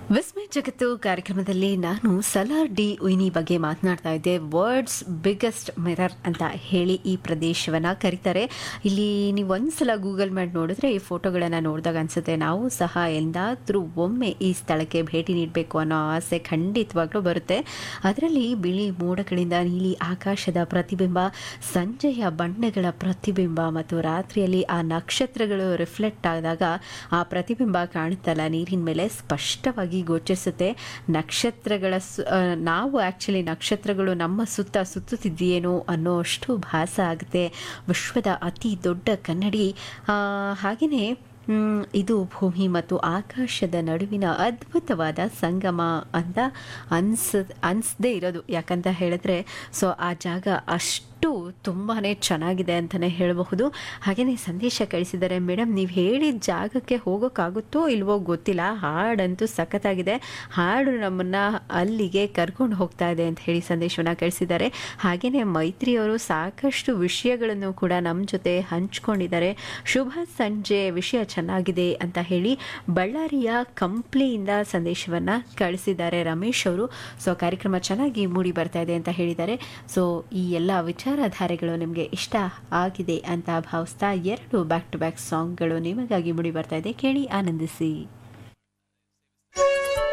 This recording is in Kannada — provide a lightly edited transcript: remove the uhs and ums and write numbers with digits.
ವಿಸ್ಮಯ ಜಗತ್ತು ಕಾರ್ಯಕ್ರಮದಲ್ಲಿ ನಾನು ಸಲಾರ್ ಡಿ ಉಯ್ನಿ ಬಗ್ಗೆ ಮಾತನಾಡ್ತಾ ಇದ್ದೆ. ವರ್ಡ್ಸ್ ಬಿಗ್ಗೆಸ್ಟ್ ಮಿರರ್ ಅಂತ ಹೇಳಿ ಈ ಪ್ರದೇಶವನ್ನು ಕರೀತಾರೆ. ಇಲ್ಲಿ ನೀವು ಒಂದ್ಸಲ ಗೂಗಲ್ ಮಾಡಿ ನೋಡಿದ್ರೆ ಈ ಫೋಟೋಗಳನ್ನು ನೋಡಿದಾಗ ಅನಿಸುತ್ತೆ ನಾವು ಸಹ ಎಂದಾದರೂ ಒಮ್ಮೆ ಈ ಸ್ಥಳಕ್ಕೆ ಭೇಟಿ ನೀಡಬೇಕು ಅನ್ನೋ ಆಸೆ ಖಂಡಿತವಾಗ್ಲೂ ಬರುತ್ತೆ. ಅದರಲ್ಲಿ ಬಿಳಿ ಮೋಡಗಳಿಂದ ನೀಲಿ ಆಕಾಶದ ಪ್ರತಿಬಿಂಬ, ಸಂಜೆಯ ಬಣ್ಣಗಳ ಪ್ರತಿಬಿಂಬ ಮತ್ತು ರಾತ್ರಿಯಲ್ಲಿ ಆ ನಕ್ಷತ್ರಗಳು ರಿಫ್ಲೆಕ್ಟ್ ಆದಾಗ ಆ ಪ್ರತಿಬಿಂಬ ಕಾಣುತ್ತಲ್ಲ ನೀರಿನ ಮೇಲೆ ಸ್ಪಷ್ಟವಾಗಿ ಗೋಚರಿಸುತ್ತೆ. ನಕ್ಷತ್ರಗಳ ನಾವು ಆ್ಯಕ್ಚುಲಿ ನಕ್ಷತ್ರಗಳು ನಮ್ಮ ಸುತ್ತ ಸುತ್ತುತ್ತಿದೆಯೇನೋ ಅನ್ನೋಷ್ಟು ಭಾಸ ಆಗುತ್ತೆ. ವಿಶ್ವದ ಅತಿ ದೊಡ್ಡ ಕನ್ನಡಿ. ಹಾಗೆಯೇ ಇದು ಭೂಮಿ ಮತ್ತು ಆಕಾಶದ ನಡುವಿನ ಅದ್ಭುತವಾದ ಸಂಗಮ ಅಂತ ಅನಿಸದೇ ಇರೋದು. ಯಾಕಂತ ಹೇಳಿದ್ರೆ ಆ ಜಾಗ ಅಷ್ಟು ತುಂಬಾ ಚೆನ್ನಾಗಿದೆ ಅಂತಲೇ ಹೇಳಬಹುದು. ಹಾಗೆಯೇ ಸಂದೇಶ ಕಳಿಸಿದ್ದಾರೆ, ಮೇಡಮ್ ನೀವು ಹೇಳಿದ ಜಾಗಕ್ಕೆ ಹೋಗೋಕ್ಕಾಗುತ್ತೋ ಇಲ್ವೋ ಗೊತ್ತಿಲ್ಲ, ಹಾಡಂತೂ ಸಖತ್ತಾಗಿದೆ, ಹಾಡು ನಮ್ಮನ್ನು ಅಲ್ಲಿಗೆ ಕರ್ಕೊಂಡು ಹೋಗ್ತಾ ಇದೆ ಅಂತ ಹೇಳಿ ಸಂದೇಶವನ್ನು ಕಳಿಸಿದ್ದಾರೆ. ಹಾಗೆಯೇ ಮೈತ್ರಿಯವರು ಸಾಕಷ್ಟು ವಿಷಯಗಳನ್ನು ಕೂಡ ನಮ್ಮ ಜೊತೆ ಹಂಚ್ಕೊಂಡಿದ್ದಾರೆ. ಶುಭ ಸಂಜೆ, ವಿಷಯ ಚೆನ್ನಾಗಿದೆ ಅಂತ ಹೇಳಿ ಬಳ್ಳಾರಿಯ ಕಂಪ್ಲಿಯಿಂದ ಸಂದೇಶವನ್ನು ಕಳಿಸಿದ್ದಾರೆ ರಮೇಶ್ ಅವರು. ಕಾರ್ಯಕ್ರಮ ಚೆನ್ನಾಗಿ ಮೂಡಿ ಬರ್ತಾ ಇದೆ ಅಂತ ಹೇಳಿದ್ದಾರೆ. ಈ ಎಲ್ಲ ವಿಚಾರಧಾರೆಗಳು ನಿಮಗೆ ಇಷ್ಟ ಆಗಿದೆ ಅಂತ ಭಾವಿಸ್ತಾ 2 ಬ್ಯಾಕ್ ಟು ಬ್ಯಾಕ್ ಸಾಂಗ್ಗಳು ನಿಮಗಾಗಿ ಮೂಡಿ ಬರ್ತಾ ಇದೆ, ಕೇಳಿ ಆನಂದಿಸಿ.